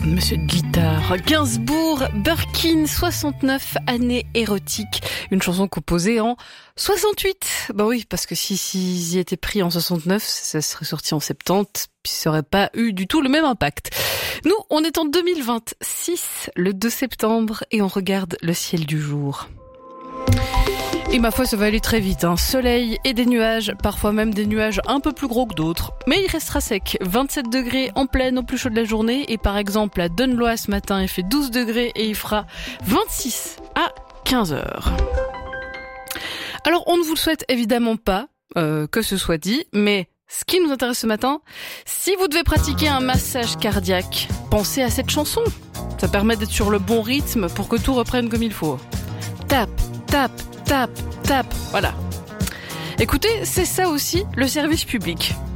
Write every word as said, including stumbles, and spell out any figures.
Monsieur de guitare. Gainsbourg, Birkin, soixante-neuf, année érotique. Une chanson composée en soixante-huit. Bah oui, parce que si s'ils y étaient pris en soixante-neuf, ça serait sorti en soixante-dix, puis ça aurait pas eu du tout le même impact. Nous, on est en deux mille vingt-six, le deux septembre, et on regarde le ciel du jour. Et ma foi, ça va aller très vite, hein. Soleil et des nuages, parfois même des nuages un peu plus gros que d'autres. Mais il restera sec. vingt-sept degrés en pleine au plus chaud de la journée. Et par exemple, à Dunloy ce matin, il fait douze degrés et il fera vingt-six à quinze heures. Alors, on ne vous le souhaite évidemment pas, euh, que ce soit dit, mais ce qui nous intéresse ce matin, si vous devez pratiquer un massage cardiaque, pensez à cette chanson. Ça permet d'être sur le bon rythme pour que tout reprenne comme il faut. Tape, tape, tape, tape, voilà. Écoutez, c'est ça aussi le service public.